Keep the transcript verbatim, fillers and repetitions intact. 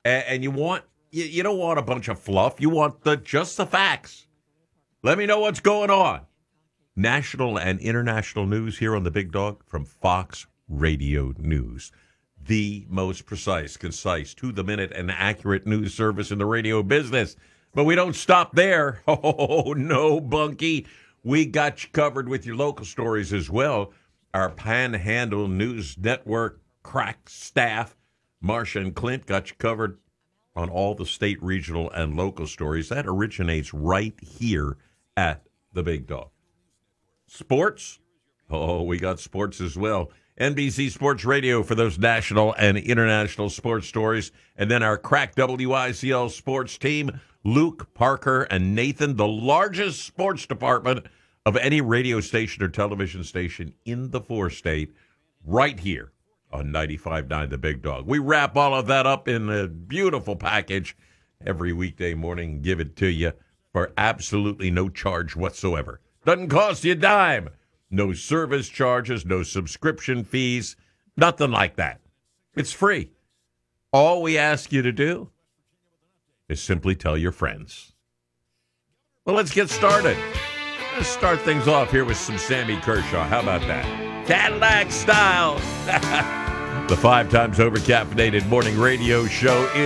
and, and you want you, you don't want a bunch of fluff. You want the just the facts. Let me know what's going on. National and international news here on the Big Dog from Fox Radio News. The most precise, concise, to-the-minute, and accurate news service in the radio business. But we don't stop there. Oh, no, Bunky. We got you covered with your local stories as well. Our Panhandle News Network crack staff, Marcia and Clint, got you covered on all the state, regional, and local stories. That originates right here at the Big Dog. Sports? Oh, we got sports as well. N B C Sports Radio for those national and international sports stories. And then our crack W I C L sports team, Luke, Parker, and Nathan, the largest sports department of any radio station or television station in the four-state, right here on ninety-five point nine The Big Dog. We wrap all of that up in a beautiful package every weekday morning and give it to you for absolutely no charge whatsoever. Doesn't cost you a dime. No service charges, no subscription fees, nothing like that. It's free. All we ask you to do is simply tell your friends. Well, let's get started. Let's start things off here with some Sammy Kershaw. How about that? Cadillac style. The five times over caffeinated morning radio show is